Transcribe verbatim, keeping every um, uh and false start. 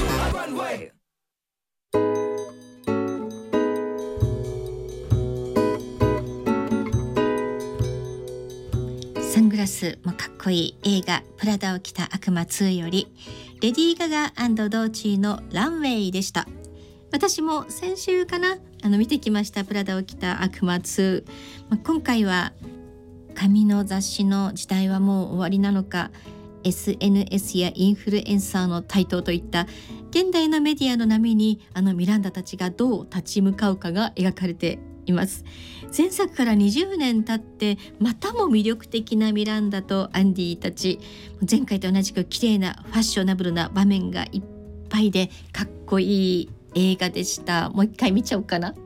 サングラスもかっこいい映画プラダを着た悪魔ツーよりレディー・ガガ&ドーチーのランウェイでした。私も先週かなあの見てきましたプラダを着た悪魔ツー、まあ、今回は紙の雑誌の時代はもう終わりなのか エスエヌエス やインフルエンサーの台頭といった現代のメディアの波にあのミランダたちがどう立ち向かうかが描かれています。前作からにじゅうねん経ってまたも魅力的なミランダとアンディたち、前回と同じく綺麗なファッショナブルな場面がいっぱいでかっこいい映画でした。もう一回見ちゃおうかな。